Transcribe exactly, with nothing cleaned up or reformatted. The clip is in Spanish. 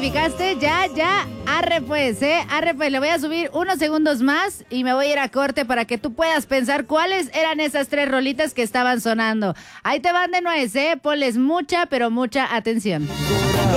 identificaste? Ya, ya. Arre pues, ¿eh? Arre pues, le voy a subir unos segundos más y me voy a ir a corte para que tú puedas pensar cuáles eran esas tres rolitas que estaban sonando. Ahí te van de nuez, ¿eh? Ponles mucha, pero mucha atención.